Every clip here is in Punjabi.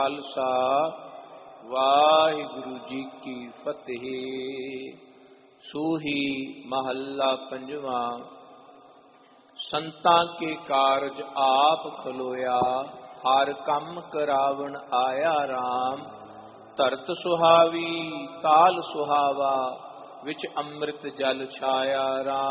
ਖਾਲਸਾ ਵਾਹਿਗੁਰੂ ਜੀ ਕੀ ਫਤਿਹ। ਸੂਹੀ ਮਹੱਲਾ ਪੰਜਵਾਂ। ਸੰਤਾਂ ਕੇ ਕਾਰਜ ਆਪ ਖਲੋਇਆ, ਹਰ ਕੰਮ ਕਰਾਵਣ ਆਇਆ ਰਾਮ। ਧਰਤ ਸੁਹਾਵੀ ਤਾਲ ਸੁਹਾਵਾ, ਵਿੱਚ ਅੰਮ੍ਰਿਤ ਜਲ ਛਾਇਆ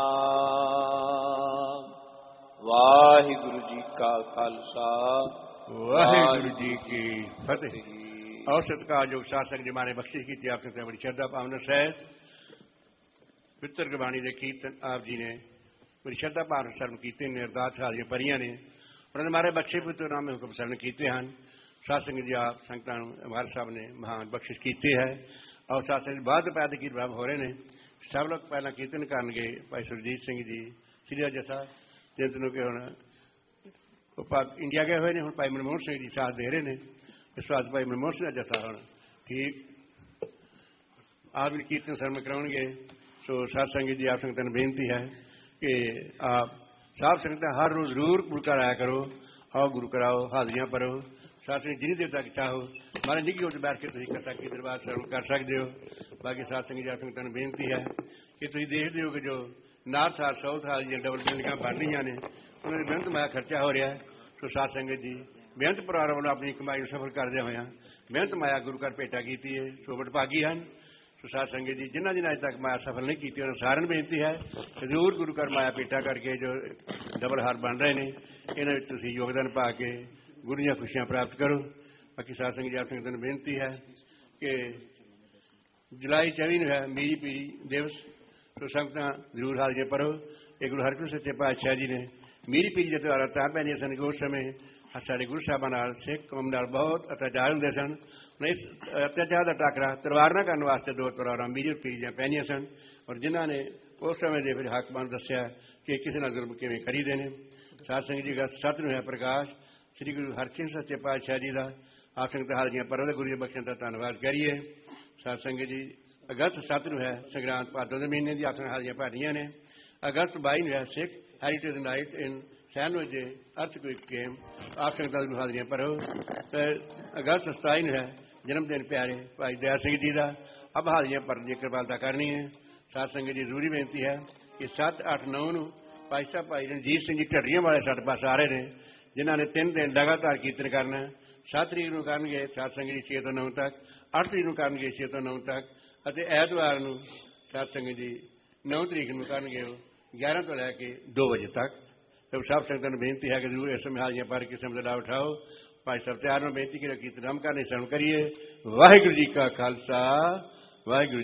ਰਾਮ। ਵਾਹਿਗੁਰੂ ਜੀ ਕਾ ਖਾਲਸਾ ਵਾਹਿਗੁਰੂ ਜੀ ਕੀ ਫਤਿਹ। ਔਰ ਸਤਿਕਾਰਯੋਗ ਸਾਧ ਸੰਗਤ ਜੀ, ਮਾਰੇ ਬਖਸ਼ਿਸ਼ ਕੀਤੀ ਆਪ ਸੰਗਤਾਂ ਬੜੀ ਸ਼ਰਧਾ ਭਾਵਨਾ ਸਹਿਤ ਪਿੱਤਰ ਗੁਰਬਾਣੀ ਦੇ ਕੀਰਤਨ ਆਪ ਜੀ ਨੇ ਬੜੀ ਸ਼ਰਧਾ ਭਾਵਨਾ ਸਰਵਣ ਕੀਤੇ ਨੇ। ਅਰਦਾਸ ਹਾਜ਼ਰੀਆਂ ਭਰੀਆਂ ਨੇ, ਉਹਨਾਂ ਦੇ ਮਾਰੇ ਬਖਸ਼ੇ ਪੁੱਤਰ ਨਾਮੇ ਹੁਕਮ ਸਰਵਣ ਕੀਤੇ ਹਨ। ਸਾਧ ਸੰਗਤ ਜੀ ਆਪ ਸੰਗਤਾਂ ਨੂੰ ਮਹਾਰਾਜ ਸਾਹਿਬ ਨੇ ਮਹਾਨ ਬਖਸ਼ਿਸ਼ ਕੀਤੀ ਹੈ। ਔਰ ਸਾਧ ਸੰਗਤ ਬਾਅਦ ਪੈਦਾ ਕੀ ਪ੍ਰਭਾਵ ਹੋ ਰਹੇ ਨੇ। ਸਭ ਲੋਕ ਪਹਿਲਾਂ ਕੀਰਤਨ ਕਰਨਗੇ। ਭਾਈ ਸੁਰਜੀਤ ਸਿੰਘ ਜੀ ਸ੍ਰੀ ਜਥਾ ਜਿਸ ਨੂੰ ਕਿ ਹੁਣ ਇੰਡੀਆ ਗਏ ਹੋਏ ਨੇ, ਹੁਣ ਭਾਈ ਮਨਮੋਹਨ ਸਿੰਘ ਜੀ ਸਾਥ ਦੇ ਰਹੇ ਨੇ। ਇਸ ਵਾਸਤੇ ਭਾਈ ਮਨਮੋਹਨ ਸਿੰਘ ਦਾ ਜਥਾ ਹੁਣ ਠੀਕ ਆਪ ਵੀ ਕੀਰਤਨ ਸਰਵਣ ਕਰਾਉਣਗੇ। ਸੋ ਸਾਧ ਸੰਗਤ ਜੀ ਆਪ ਸੰਗਤਾਂ ਨੂੰ ਬੇਨਤੀ ਹੈ ਕਿ ਆਪ ਸਾਧ ਸੰਗਤਾਂ ਹਰ ਰੋਜ਼ ਜ਼ਰੂਰ ਗੁਰੂ ਘਰ ਆਇਆ ਕਰੋ। ਆਓ ਗੁਰੂ ਘਰ ਆਓ, ਹਾਜ਼ਰੀਆਂ ਭਰੋ। ਸਾਧ ਸੰਗਤ ਜਿੰਨੀ ਦੇਰ ਤੱਕ ਚਾਹੋ ਮਾਰੇ ਨਿੱਘੀ ਉੱਚ ਬੈਠ ਕੇ ਤੁਸੀਂ ਕਥਾ ਕੀ ਦਰਬਾਰ ਸਰਵਣ ਕਰ ਸਕਦੇ ਹੋ। ਬਾਕੀ ਸਾਧ ਸੰਗਤ ਜੀ ਆਪ ਸੰਗਤਾਂ ਨੂੰ ਬੇਨਤੀ ਹੈ ਕਿ ਤੁਸੀਂ ਦੇਖਦੇ ਹੋ ਕਿ ਜੋ ਨਾਰਥ ਹਾਲ ਸਾਊਥ ਹਾਲ ਦੀਆਂ ਡਬਲ ਬਿਲਡਿੰਗਾਂ ਬਣ ਰਹੀਆਂ ਨੇ, ਉਹਨਾਂ ਦੀ ਮਿਹਨਤ ਮਾਇਆ ਖਰਚਾ ਹੋ ਰਿਹਾ। ਸੋ ਸਾਧ ਸੰਗਤ ਜੀ ਮਿਹਨਤ ਪਰਿਵਾਰਾਂ ਵੱਲੋਂ ਆਪਣੀ ਕਮਾਈ ਨੂੰ ਸਫਲ ਕਰਦਿਆਂ ਹੋਇਆਂ ਮਿਹਨਤ ਮਾਇਆ ਗੁਰੂ ਘਰ ਭੇਟਾ ਕੀਤੀ ਹੈ। ਸੋ ਵਡਭਾਗੀ ਹਨ। ਸੋ ਸਾਧ ਸੰਗਤ ਜੀ ਜਿਨ੍ਹਾਂ ਅਜੇ ਤੱਕ ਮਾਇਆ ਸਫਲ ਨਹੀਂ ਕੀਤੀ, ਉਹਨਾਂ ਸਾਰਿਆਂ ਨੂੰ ਬੇਨਤੀ ਹੈ ਜ਼ਰੂਰ ਗੁਰੂ ਘਰ ਮਾਇਆ ਭੇਟਾ ਕਰਕੇ ਜੋ ਡਬਲ ਹਾਰ ਬਣ ਰਹੇ ਨੇ, ਇਹਨਾਂ ਵਿੱਚ ਤੁਸੀਂ ਯੋਗਦਾਨ ਪਾ ਕੇ ਗੁਰੂ ਦੀਆਂ ਖੁਸ਼ੀਆਂ ਪ੍ਰਾਪਤ ਕਰੋ। ਬਾਕੀ ਸਾਧ ਸੰਗਤ ਜੀ ਆਪ ਸੰਗਤਾਂ ਨੂੰ ਬੇਨਤੀ ਹੈ ਕਿ ਜੁਲਾਈ 24 ਨੂੰ ਹੈ ਮੀਰੀ ਪੀਰੀ ਦਿਵਸ। ਸੋ ਸੰਗਤਾਂ ਜ਼ਰੂਰ ਹਾਜ਼ਰੀਆਂ ਭਰੋ। ਇਹ ਗੁਰੂ ਹਰਕ੍ਰਿਸ਼ਨ ਸੱਚੇ ਪਾਤਸ਼ਾਹ ਜੀ ਨੇ ਮੀਰੀ ਪੀਰੀ ਦੇ ਤਿਉਹਾਰਾਂ ਤਾਂ ਪੈਂਦੀਆਂ ਸਨ ਕਿ ਉਸ ਸਮੇਂ ਸਾਡੇ ਗੁਰੂ ਸਾਹਿਬਾਂ ਨਾਲ ਸਿੱਖ ਕੌਮ ਨਾਲ ਬਹੁਤ ਅਤਿਆਚਾਰ ਹੁੰਦੇ ਸਨ। ਇਸ ਅਤਿਆਚਾਰ ਦਾ ਟਾਕਰਾ ਤਲਵਾਰ ਨਾਲ ਕਰਨ ਵਾਸਤੇ ਦੋ ਤਲਵਾਰਾਂ ਮੀਰੀ ਪੀਰੀ ਦੀਆਂ ਪੈਂਦੀਆਂ ਸਨ। ਔਰ ਜਿਨ੍ਹਾਂ ਨੇ ਉਸ ਸਮੇਂ ਦੇ ਫਿਰ ਹਾਕਮਾਂ ਨੂੰ ਦੱਸਿਆ ਕਿ ਕਿਸੇ ਨਾਲ ਜ਼ੁਲਮ ਕਿਵੇਂ ਕਰੀਦੇ ਨੇ। ਸਾਧ ਸੰਗਤ ਜੀ ਅਗਸਤ 7 ਨੂੰ ਹੈ ਪ੍ਰਕਾਸ਼ ਸ੍ਰੀ ਗੁਰੂ ਹਰਕ੍ਰਿਸ਼ਨ ਸੱਚੇ ਪਾਤਸ਼ਾਹ ਜੀ ਦਾ। ਆਪ ਸੰਗਤਾਂ ਹਾਜ਼ਰੀਆਂ ਭਰੋ ਤੇ ਗੁਰੂ ਦੇ ਬਖਸ਼ਣ ਦਾ ਧੰਨਵਾਦ ਕਰੀਏ। ਸਾਧ ਸੰਗਤ ਜੀ ਅਗਸਤ 7 ਨੂੰ ਹੈ ਸੰਗਰਾਂਦ ਭਾਦੋਂ ਦੇ ਮਹੀਨੇ ਦੀ। ਆਪ ਸੰਗਤਾਂ ਹਾਜ਼ਰੀਆਂ ਭਰ ਰਹੀਆਂ ਨੇ। ਅਗਸਤ 22 ਨੂੰ ਹੈ ਸਿੱਖ ਹੈਰੀਟੇਜ ਨਾਈਟ ਇਨ ਸੈਨ ਵਜੇ ਅਰਥਕੁਇਕ ਕੇਮ। ਆਪ ਸੰਗਤਾਂ ਨੂੰ ਹਾਜ਼ਰੀਆਂ ਭਰੋ। ਤੇ ਅਗਸਤ 27 ਨੂੰ ਹੈ ਜਨਮ ਦਿਨ ਪਿਆਰੇ ਭਾਈ ਦਇਆ ਸਿੰਘ ਜੀ ਦਾ। ਅਬ ਹਾਜ਼ਰੀਆਂ ਭਰਨ ਦੀ ਕਿਰਪਾਲਤਾ ਕਰਨੀ ਹੈ। ਸਾਧ ਸੰਗਤ ਜੀ ਜ਼ਰੂਰੀ ਬੇਨਤੀ ਹੈ ਕਿ 7, 8, 9 ਨੂੰ ਭਾਈ ਸਾਹਿਬ ਭਾਈ ਰਣਜੀਤ ਸਿੰਘ ਜੀ ਢੱਡੀਆਂ ਵਾਲੇ ਸਾਡੇ ਪਾਸ ਆ ਰਹੇ ਨੇ, ਜਿਨ੍ਹਾਂ ਨੇ 3 ਦਿਨ ਲਗਾਤਾਰ ਕੀਰਤਨ ਕਰਨਾ। 7 ਤਰੀਕ ਨੂੰ ਕਰਨਗੇ ਸਾਧ ਸੰਗਤ ਜੀ 6 ਤੋਂ 9 ਤੱਕ। 8 ਤਰੀਕ ਨੂੰ ਕਰਨਗੇ 6 ਤੋਂ 9 ਤੱਕ। ਅਤੇ ਐਤਵਾਰ ਨੂੰ ਸਾਧ ਸੰਗਤ ਜੀ 9 ਤਰੀਕ ਨੂੰ ਕਰਨਗੇ ਉਹ 11 ਤੋਂ ਲੈ ਕੇ 2 ਵਜੇ ਤੱਕ। ਸਭ ਸਾਧ ਸੰਗਤਾਂ ਨੂੰ ਬੇਨਤੀ ਹੈ ਕਿ ਜ਼ਰੂਰ ਇਸ ਸਮੇਂ ਹਾਜ਼ਰੀਆਂ ਭਰ ਕੇ ਕਿਸਮ ਦਾ ਲਾਭ ਉਠਾਓ। ਭਾਈ ਸਾਹਿਬ ਤਿਆਰ ਨੂੰ ਬੇਨਤੀ ਕਿ ਕੀਰਤਨ ਹਮ ਕਰਨੇ ਸ਼ਰਮ ਕਰੀਏ। ਵਾਹਿਗੁਰੂ ਜੀ ਕਾ ਖਾਲਸਾ ਵਾਹਿਗੁਰੂ